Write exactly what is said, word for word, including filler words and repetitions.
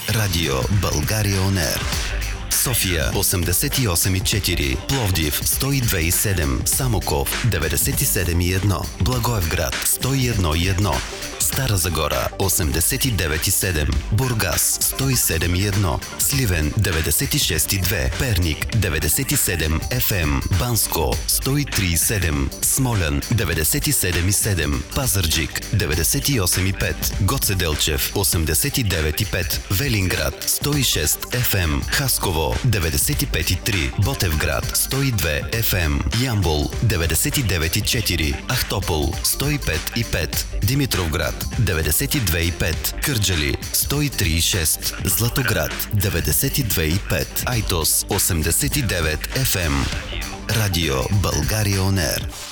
Радио България Он Ер. София осемдесет и осем и четири, Пловдив сто и две и седем, Самоков деветдесет и седем и едно, Благоевград сто и едно и едно, Стара Загора осемдесет и девет и седем, Бургас сто и седем и едно, Сливен деветдесет и шест и две, Перник деветдесет и седем еф ем, Банско сто и три и седем, Смолян деветдесет и седем и седем, Пазарджик деветдесет и осем и пет, Гоце Делчев осемдесет и девет и пет, Велинград сто и шест еф ем, Хасково деветдесет и пет и три, Ботевград сто и две еф ем, Ямбол деветдесет и девет и четири, Ахтопол сто и пет и пет, Димитровград деветдесет и две и пет, Кърджали сто и три и шест, Златоград деветдесет и две и пет, Айтос осемдесет и девет еф ем. Радио България Он Ер.